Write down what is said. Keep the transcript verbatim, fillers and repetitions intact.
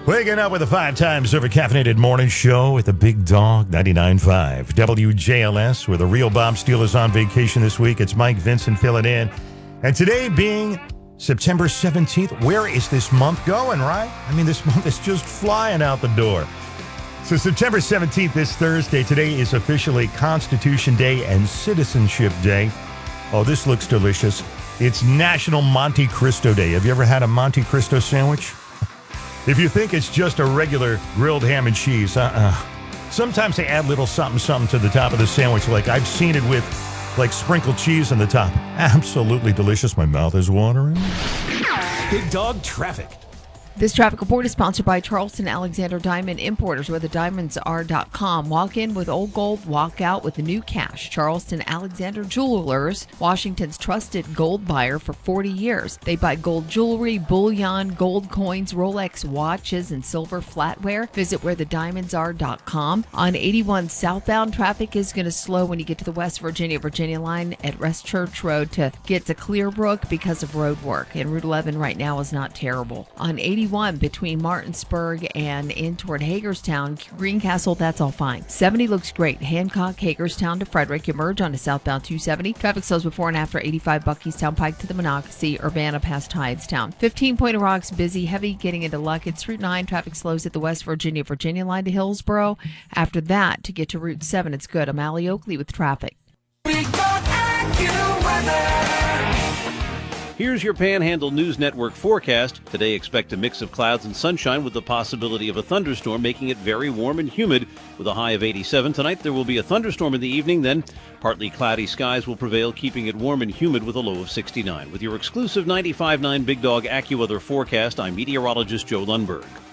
Waking up with a five times over caffeinated morning show with the Big Dog ninety-nine point five W J L S, where the real Bob Steele is on vacation this week. It's Mike Vincent filling in. And today being September seventeenth, where is this month going, right? I mean, this month is just flying out the door. So September seventeenth, this Thursday, today is officially Constitution Day and Citizenship Day. Oh, this looks delicious. It's National Monte Cristo Day. Have you ever had a Monte Cristo sandwich? If you think it's just a regular grilled ham and cheese, uh-uh. Sometimes they add little something something to the top of the sandwich. Like I've seen it with like sprinkled cheese on the top. Absolutely delicious. My mouth is watering. Big Dog Traffic. This traffic report is sponsored by Charleston Alexander Diamond Importers, where the diamonds are dot com. Walk in with old gold, walk out with the new cash. Charleston Alexander Jewelers, Washington's trusted gold buyer for forty years. They buy gold jewelry, bullion, gold coins, Rolex watches, and silver flatware. Visit where the diamonds are dot com. On eighty-one southbound, traffic is going to slow when you get to the West Virginia Virginia line at Rest Church Road to get to Clearbrook because of road work. And Route eleven right now is not terrible. On eighty-one between Martinsburg and in toward Hagerstown, Greencastle, that's all fine. seventy looks great. Hancock, Hagerstown to Frederick. You merge onto southbound two seventy. Traffic slows before and after eighty-five Buckystown Pike to the Monocacy, Urbana past Hydestown. fifteen Point of Rocks, busy, heavy getting into Luckett's. Route nine, traffic slows at the West Virginia Virginia line to Hillsboro. After that, to get to Route seven, it's good. I'm Allie Oakley with traffic. Big Dog AccuWeather. Here's your Panhandle News Network forecast. Today, expect a mix of clouds and sunshine with the possibility of a thunderstorm, making it very warm and humid with a high of eighty-seven. Tonight, there will be a thunderstorm in the evening. Then, partly cloudy skies will prevail, keeping it warm and humid with a low of sixty-nine. With your exclusive ninety-five point nine Big Dog AccuWeather forecast, I'm meteorologist Joe Lundberg.